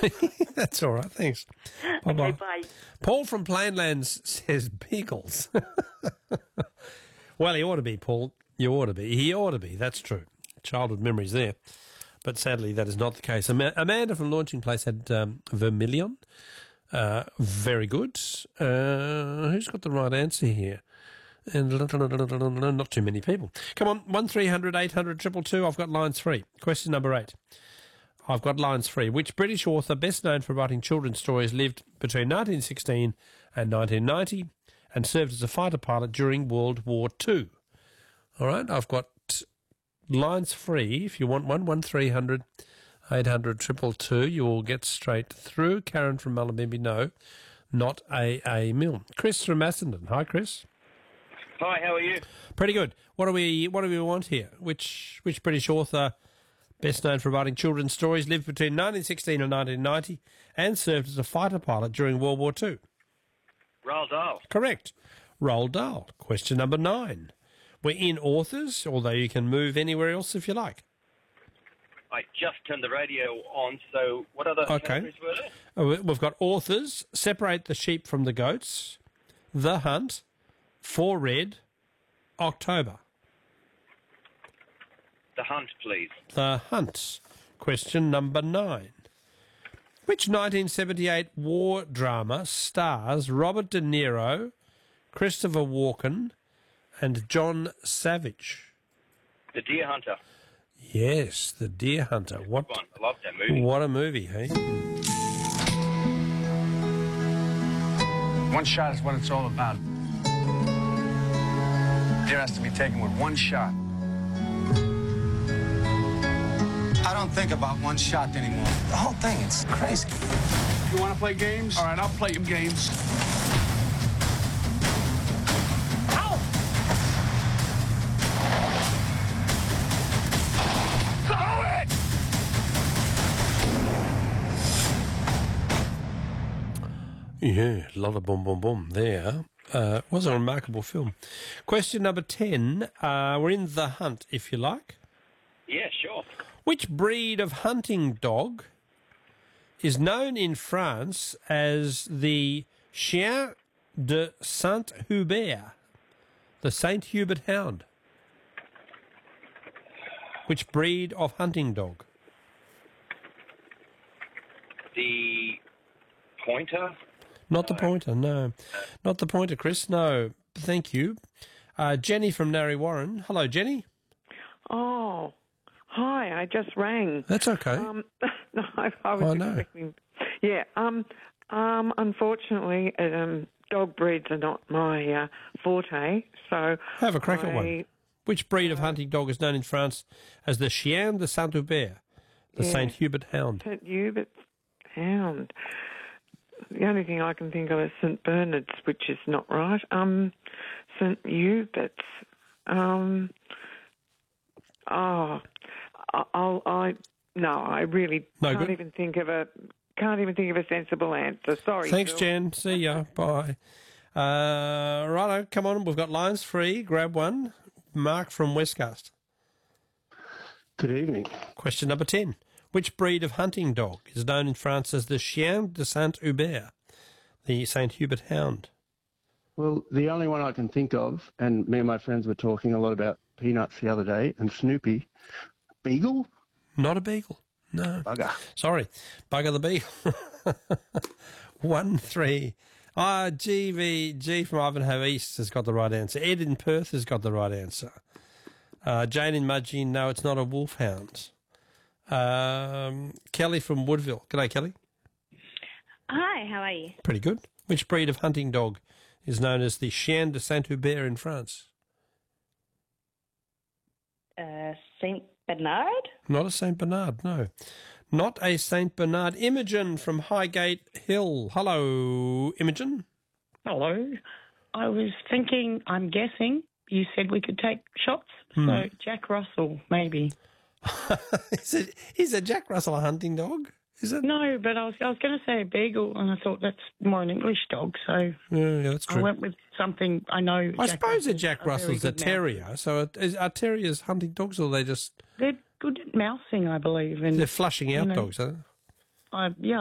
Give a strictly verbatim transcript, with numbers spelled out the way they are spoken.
That's all right, thanks. Bye-bye. Okay, bye. Paul from Plainlands says beagles. Well, he ought to be, Paul. You ought to be. He ought to be, that's true. Childhood memories there. But sadly, that is not the case. Am- Amanda from Launching Place had um, Vermilion. Uh, very good. Uh, who's got the right answer here? And not too many people. Come on, one three hundred eight hundred two two two. I've got lines free. Question number eight. I've got lines free. Which British author, best known for writing children's stories, lived between nineteen sixteen and nineteen ninety and served as a fighter pilot during World War Two? All right, I've got lines free. If you want one, one three hundred eight hundred two two two. You will get straight through. Karen from Mullumbimby, no, not A A Milne. Chris from Macedon. Hi, Chris. Hi, how are you? Pretty good. What do we What do we want here? Which Which British author, best known for writing children's stories, lived between nineteen sixteen and nineteen ninety and served as a fighter pilot during World War Two? Roald Dahl. Correct. Roald Dahl. Question number nine. We're in authors, although you can move anywhere else if you like. I just turned the radio on, so what other Okay. categories were there? Oh, we- We've got authors, Separate the Sheep from the Goats, The Hunt, For Red, October. The Hunt, please. The Hunt. Question number nine. Which nineteen seventy-eight war drama stars Robert De Niro, Christopher Walken, and John Savage? The Deer Hunter. Yes, The Deer Hunter. What? One. I love that movie. What a movie, hey? One shot is what it's all about. Deer has to be taken with one shot. I don't think about one shot anymore. The whole thing, it's crazy. You want to play games? All right, I'll play you games. Yeah, a lot of boom, boom, boom there. Uh, was a remarkable film. Question number ten. Uh, we're in The Hunt, if you like. Yeah, sure. Which breed of hunting dog is known in France as the Chien de Saint-Hubert, the Saint Hubert Hound? Which breed of hunting dog? The Pointer. Not the pointer, no. Not the pointer, Chris, no. Thank you. Uh, Jenny from Narre Warren. Hello, Jenny. Oh, hi. I just rang. That's okay. Um, no, I, I was Oh, no. expecting. Yeah. Um. Um. Unfortunately, um, dog breeds are not my uh, forte. So Have a crack I, at one. Which breed of hunting dog is known in France as the Chien de Saint-Hubert, the Yeah. Saint Hubert Hound? Saint Hubert Hound. The only thing I can think of is Saint Bernard's, which is not right. Um, Saint Hubert's. Um. Oh, I- I'll. I no. I really No can't good? even think of a. Can't even think of a sensible answer. Sorry. Thanks, Phil. Jen. See ya. Bye. Uh, righto, come on. We've got lines free. Grab one. Mark from Westcast. Good evening. Question number ten. Which breed of hunting dog is known in France as the Chien de Saint-Hubert, the Saint Hubert Hound? Well, the only one I can think of, and me and my friends were talking a lot about Peanuts the other day, and Snoopy. Beagle? Not a beagle. No. Bugger. Sorry. Bugger the beagle. One, three. Ah, G V G from Ivanhoe East has got the right answer. Ed in Perth has got the right answer. Uh, Jane in Mudgee, no, it's not a wolfhound. Um, Kelly from Woodville. G'day, Kelly. Hi, how are you? Pretty good. Which breed of hunting dog is known as the Chien de Saint-Hubert in France? Uh, Saint Bernard? Not a Saint Bernard, no. Not a Saint Bernard. Imogen from Highgate Hill. Hello, Imogen. Hello. I was thinking, I'm guessing, you said we could take shots. Hmm. So Jack Russell, maybe. is, it, is a Jack Russell a hunting dog? Is it? No, but I was I was going to say a beagle, and I thought that's more an English dog, so Yeah, yeah, that's I true. went with something I know. I Jack suppose a Russell's Jack a very Russell's a good mouser. terrier. So it- is, are terriers hunting dogs, or are they just They're good at mousing, I believe. And they're flushing out you know, dogs? Are they? I, yeah,